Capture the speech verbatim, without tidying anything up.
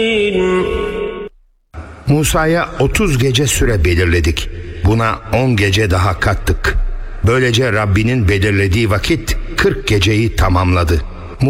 Musa'ya otuz gece süre belirledik. Buna on gece daha kattık. Böylece Rabbinin belirlediği vakit kırk geceyi tamamladı.